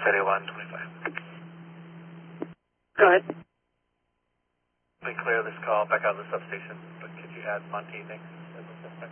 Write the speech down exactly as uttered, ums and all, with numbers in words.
thirty-one twenty-five. Go ahead. We clear this call back out of the substation, but could you add Monty, anything?